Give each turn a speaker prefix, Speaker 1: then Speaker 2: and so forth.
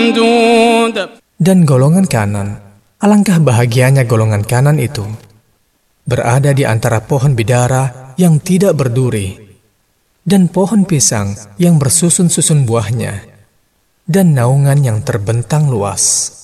Speaker 1: Dan golongan kanan, alangkah bahagianya golongan kanan itu, berada di antara pohon bidara yang tidak berduri, dan pohon pisang yang bersusun-susun buahnya, dan naungan yang terbentang luas.